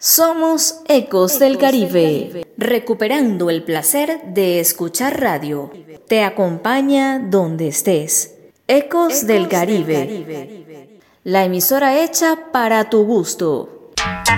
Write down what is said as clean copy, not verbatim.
Somos Ecos del Caribe, recuperando el placer de escuchar radio. Te acompaña donde estés. Ecos del Caribe, la emisora hecha para tu gusto.